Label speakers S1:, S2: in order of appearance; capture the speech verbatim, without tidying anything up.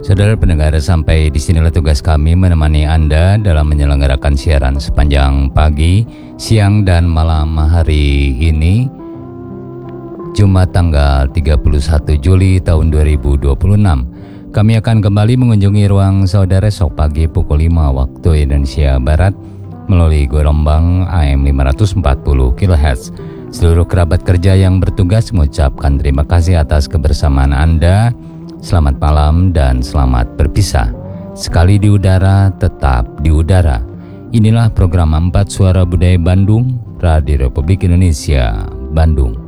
S1: Saudara pendengar, sampai di sinilah tugas kami menemani Anda dalam menyelenggarakan siaran sepanjang pagi, siang, dan malam hari ini, Jumat tanggal tiga puluh satu Juli tahun dua ribu dua puluh enam. Kami akan kembali mengunjungi ruang saudara esok pagi pukul lima waktu Indonesia Barat melalui gelombang A M lima ratus empat puluh kilohertz. Seluruh kerabat kerja yang bertugas mengucapkan terima kasih atas kebersamaan Anda. Selamat malam dan selamat berpisah. Sekali di udara, tetap di udara. Inilah program empat Suara Budaya Bandung, Radio Republik Indonesia, Bandung.